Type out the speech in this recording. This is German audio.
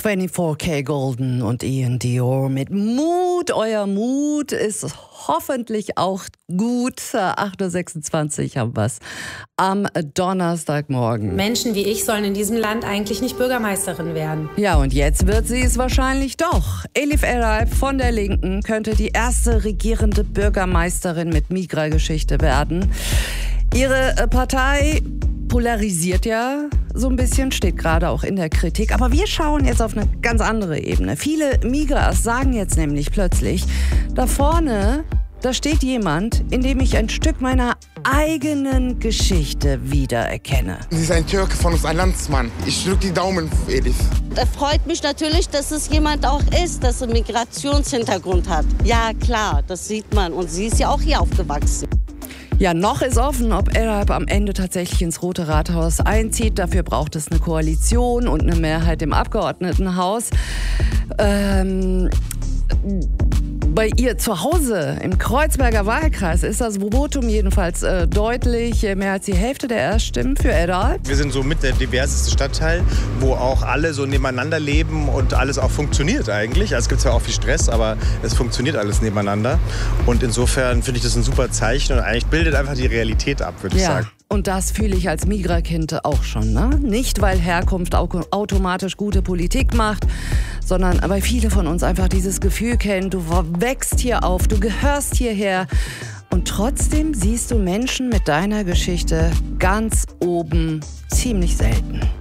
24K Golden und Ian Dior mit Mut. Euer Mut ist hoffentlich auch gut. 8.26 Uhr haben wir es am Donnerstagmorgen. Menschen wie ich sollen in diesem Land eigentlich nicht Bürgermeisterin werden. Ja, und jetzt wird sie es wahrscheinlich doch. Elif Elralp von der Linken könnte die erste regierende Bürgermeisterin mit Migra-Geschichte werden. Ihre Partei polarisiert ja so ein bisschen, steht gerade auch in der Kritik. Aber wir schauen jetzt auf eine ganz andere Ebene. Viele Migras sagen jetzt nämlich plötzlich, da vorne, da steht jemand, in dem ich ein Stück meiner eigenen Geschichte wiedererkenne. Sie ist ein Türke von uns, ein Landsmann. Ich drücke die Daumen, Elif. Es freut mich natürlich, dass es jemand auch ist, das einen Migrationshintergrund hat. Ja, klar, das sieht man. Und sie ist ja auch hier aufgewachsen. Ja, noch ist offen, ob Elralp am Ende tatsächlich ins Rote Rathaus einzieht. Dafür braucht es eine Koalition und eine Mehrheit im Abgeordnetenhaus. Bei ihr zu Hause im Kreuzberger Wahlkreis ist das Votum jedenfalls deutlich. Mehr als die Hälfte der Erststimmen für Elralp. Wir sind so mit der diverseste Stadtteil, wo auch alle so nebeneinander leben und alles auch funktioniert eigentlich. Also es gibt zwar auch viel Stress, aber es funktioniert alles nebeneinander. Und insofern finde ich das ein super Zeichen und eigentlich bildet einfach die Realität ab, würde ich sagen. Und das fühle ich als Migra-Kind auch schon, ne? Nicht, weil Herkunft automatisch gute Politik macht, sondern weil viele von uns einfach dieses Gefühl kennen, du wächst hier auf, du gehörst hierher. Und trotzdem siehst du Menschen mit deiner Geschichte ganz oben ziemlich selten.